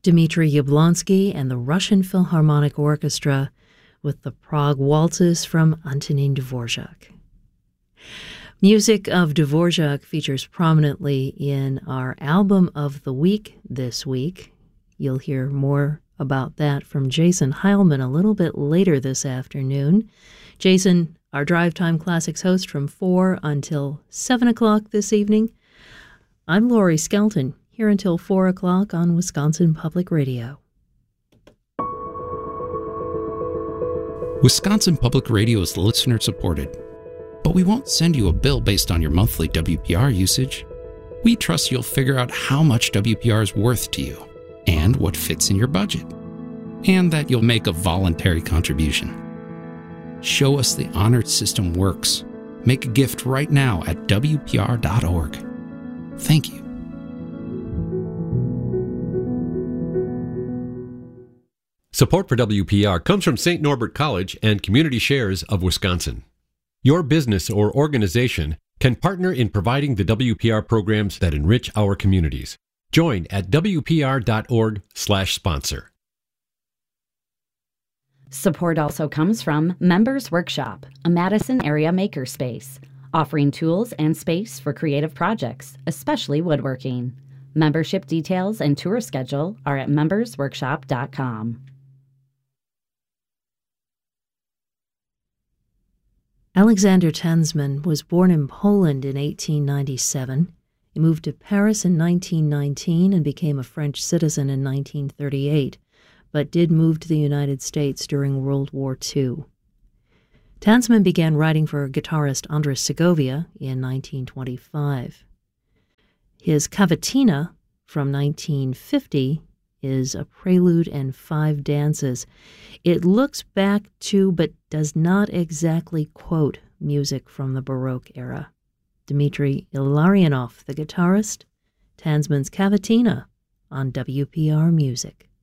Dmitry Yablonsky and the Russian Philharmonic Orchestra with the Prague Waltzes from Antonin Dvorak. Music of Dvorak features prominently in our Album of the Week this week. You'll hear more about that from Jason Heilman a little bit later this afternoon. Jason, our Drive Time Classics host from 4 until 7 o'clock this evening. I'm Lori Skelton, here until 4 o'clock on Wisconsin Public Radio. Wisconsin Public Radio is listener-supported, but we won't send you a bill based on your monthly WPR usage. We trust you'll figure out how much WPR is worth to you and what fits in your budget, and that you'll make a voluntary contribution. Show us the honored system works. Make a gift right now at WPR.org. Thank you. Support for WPR comes from St. Norbert College and Community Shares of Wisconsin. Your business or organization can partner in providing the WPR programs that enrich our communities. Join at WPR.org/sponsor. Support also comes from Members Workshop, a Madison area makerspace, offering tools and space for creative projects, especially woodworking. Membership details and tour schedule are at membersworkshop.com. Alexander Tansman was born in Poland in 1897. He moved to Paris in 1919 and became a French citizen in 1938, but did move to the United States during World War II. Tansman began writing for guitarist Andres Segovia in 1925. His Cavatina from 1950 is a prelude and 5 dances. It looks back to, but does not exactly quote, music from the Baroque era. Dmitry Illarionov, the guitarist, Tansman's Cavatina on WPR Music.